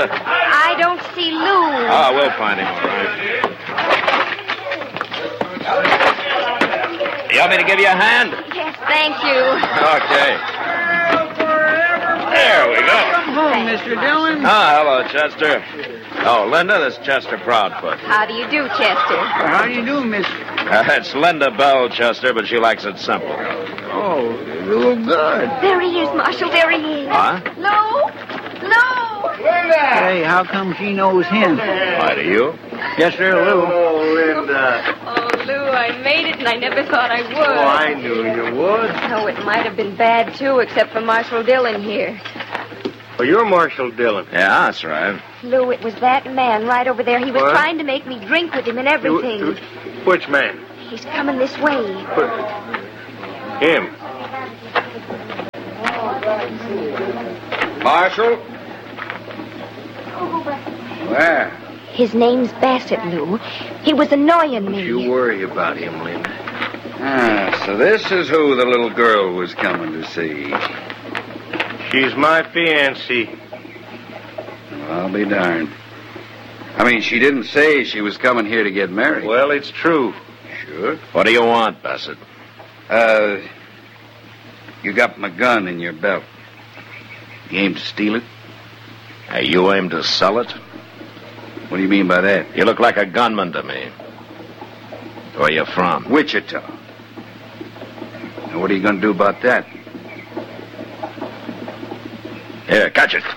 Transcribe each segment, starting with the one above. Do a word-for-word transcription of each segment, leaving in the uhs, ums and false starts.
Linda? I don't see Lou. Oh, we'll find him, all right. You want me to give you a hand? Yes, thank you. Okay. There we go. Oh, Mister Dillon. Ah, hello, Chester. Oh, Linda, this is Chester Proudfoot. How do you do, Chester? How do you do, Miss? Uh, it's Linda Bell, Chester, but she likes it simple. Oh, you look good. There he is, Marshal. There he is. Huh? Lou? Lou? Hey, how come she knows him? Why, do you? Yes, sir, Lou. Oh, Linda. Oh, Lou, I made it, and I never thought I would. Oh, I knew you would. Oh, it might have been bad, too, except for Marshal Dillon here. Well, you're Marshal Dillon. Yeah, that's right. Lou, it was that man right over there. He was What? trying to make me drink with him and everything. You- you- Which man? He's coming this way. Him. Marshal? Where? His name's Bassett, Lou. He was annoying me. You worry about him, Linda. Ah, so this is who the little girl was coming to see. She's my fiancée. I'll be darned. I mean, she didn't say she was coming here to get married. Well, it's true. Sure. What do you want, Bassett? Uh, you got my gun in your belt. You aim to steal it? Hey, you aim to sell it? What do you mean by that? You look like a gunman to me. Where you from? Wichita. Now, what are you going to do about that? Here, catch it.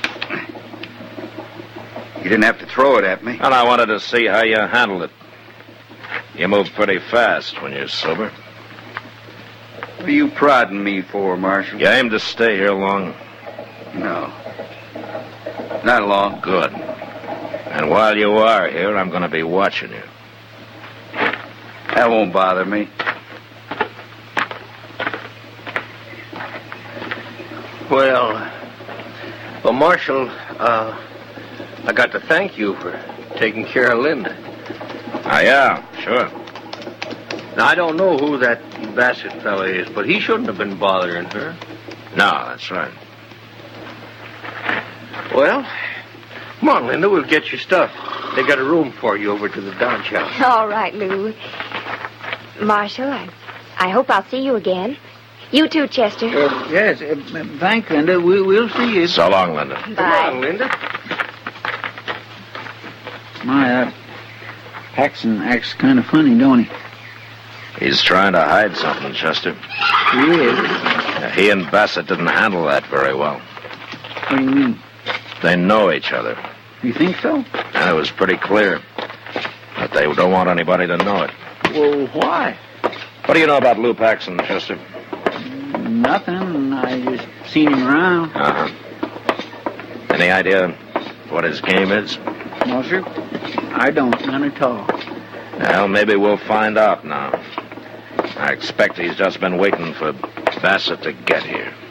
You didn't have to throw it at me. And I wanted to see how you handled it. You move pretty fast when you're sober. What are you prodding me for, Marshal? You aim to stay here long? No. Not long. Good. And while you are here, I'm going to be watching you. That won't bother me. Well, well, Marshal, uh, I got to thank you for taking care of Linda. Ah, yeah, sure. Now, I don't know who that Bassett fella is, but he shouldn't have been bothering her. No, that's right. Well, come on, Linda, we'll get your stuff. They got a room for you over to the Dodge House. All right, Lou. Marshal, I, I hope I'll see you again. You too, Chester. Uh, yes, uh, thanks, Linda. We, we'll see you. So long, Linda. Come Bye. on, Linda. My, that Paxton acts kind of funny, don't he? He's trying to hide something, Chester. He is. He and Bassett didn't handle that very well. What do you mean? They know each other. You think so? And it was pretty clear that they don't want anybody to know it. Well, why? What do you know about Lou Paxton, Chester? Nothing. I just seen him around. Uh-huh. Any idea what his game is? No, sir. I don't. None at all. Well, maybe we'll find out now. I expect he's just been waiting for Bassett to get here.